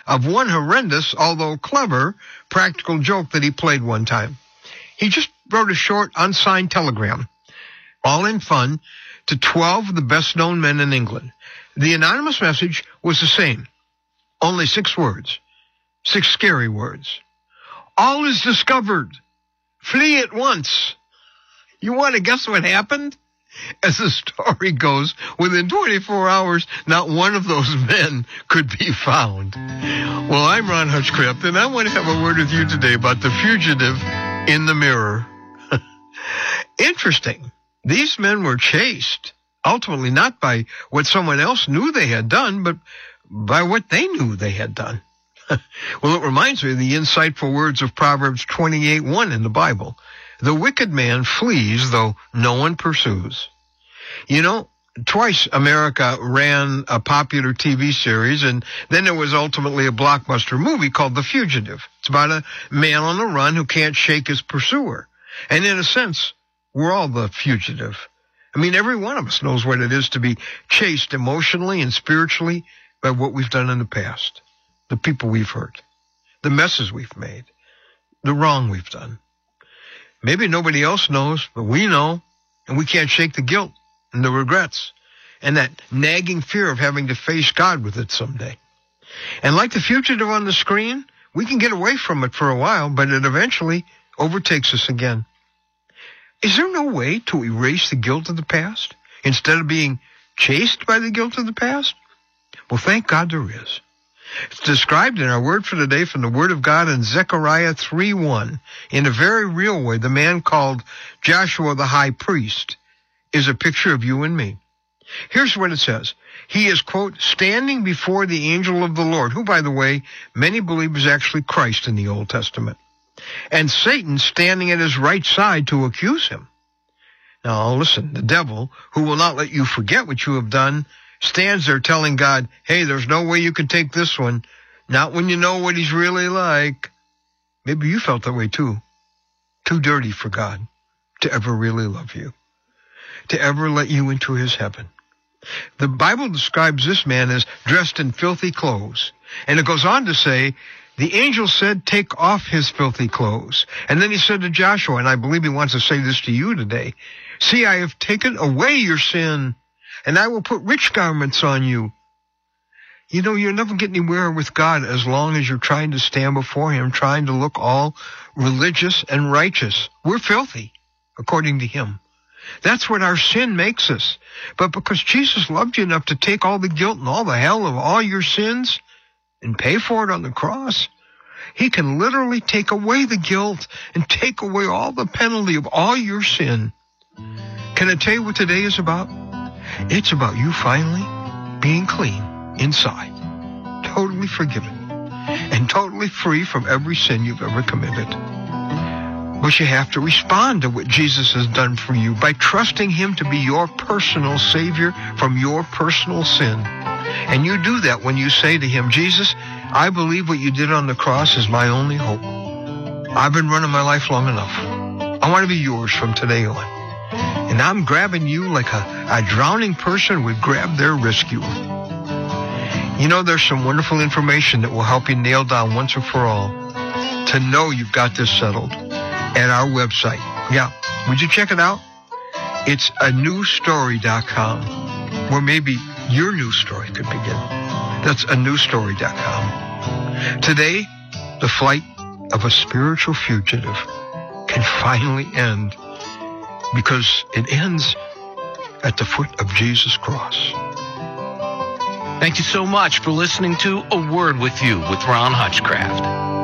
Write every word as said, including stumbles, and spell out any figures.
of one horrendous, although clever, practical joke that he played one time. He just wrote a short, unsigned telegram, all in fun, to twelve of the best-known men in England. The anonymous message was the same, only six words, six scary words. All is discovered. Flee at once. You want to guess what happened? As the story goes, within twenty-four hours, not one of those men could be found. Well, I'm Ron Hutchcraft, and I want to have a word with you today about the fugitive in the mirror. Interesting. These men were chased, ultimately not by what someone else knew they had done, but by what they knew they had done. Well, it reminds me of the insightful words of Proverbs twenty-eight one in the Bible. The wicked man flees, though no one pursues. You know, twice America ran a popular T V series, and then there was ultimately a blockbuster movie called The Fugitive. It's about a man on the run who can't shake his pursuer. And in a sense, we're all the fugitive. I mean, every one of us knows what it is to be chased emotionally and spiritually by what we've done in the past, the people we've hurt, the messes we've made, the wrong we've done. Maybe nobody else knows, but we know, and we can't shake the guilt and the regrets and that nagging fear of having to face God with it someday. And like the fugitive on the screen, we can get away from it for a while, but it eventually overtakes us again. Is there no way to erase the guilt of the past instead of being chased by the guilt of the past? Well, thank God there is. It's described in our word for today from the Word of God in Zechariah three one. In a very real way, the man called Joshua the high priest is a picture of you and me. Here's what it says. He is, quote, standing before the angel of the Lord, who, by the way, many believe is actually Christ in the Old Testament, and Satan standing at his right side to accuse him. Now, listen, the devil, who will not let you forget what you have done, stands there telling God, hey, there's no way you can take this one, not when you know what he's really like. Maybe you felt that way too. Too dirty for God to ever really love you, to ever let you into his heaven. The Bible describes this man as dressed in filthy clothes, and it goes on to say, the angel said, take off his filthy clothes. And then he said to Joshua, and I believe he wants to say this to you today, see, I have taken away your sin, and I will put rich garments on you. You know, you'll never get anywhere with God as long as you're trying to stand before him, trying to look all religious and righteous. We're filthy, according to him. That's what our sin makes us. But because Jesus loved you enough to take all the guilt and all the hell of all your sins and pay for it on the cross, he can literally take away the guilt and take away all the penalty of all your sin. Can I tell you what today is about? It's about you finally being clean inside, totally forgiven, and totally free from every sin you've ever committed. But you have to respond to what Jesus has done for you by trusting him to be your personal Savior from your personal sin. And you do that when you say to him, Jesus, I believe what you did on the cross is my only hope. I've been running my life long enough. I want to be yours from today on. And I'm grabbing you like a, a drowning person would grab their rescuer. You know, there's some wonderful information that will help you nail down once and for all to know you've got this settled at our website. Yeah, would you check it out? It's a new story dot com, where maybe your new story could begin. That's a new story dot com. Today, the flight of a spiritual fugitive can finally end, because it ends at the foot of Jesus' cross. Thank you so much for listening to A Word with You with Ron Hutchcraft.